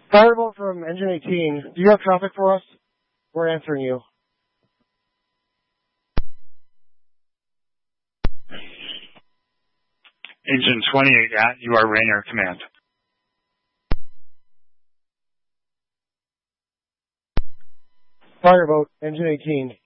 Fireboat from Engine 18. Do you have traffic for us? We're answering you. Engine 28 at, you are Rainier Command. Fireboat, Engine 18.